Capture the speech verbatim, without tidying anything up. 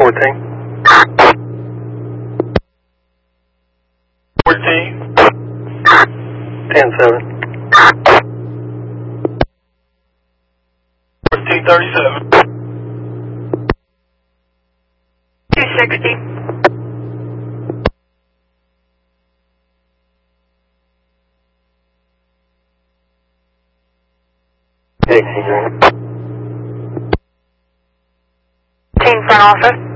fourteen. fourteen. ten seven. fourteen thirty-seven. two sixty. eighteen. Team front office.